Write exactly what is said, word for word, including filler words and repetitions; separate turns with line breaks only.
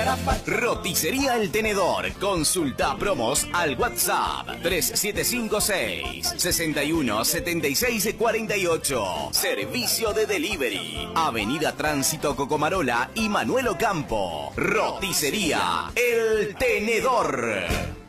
Roticería El Tenedor. Consulta promos al WhatsApp tres siete cinco seis, seis uno siete seis cuatro ocho. Servicio de delivery. Avenida Tránsito Cocomarola y Manuel Ocampo. Roticería El Tenedor.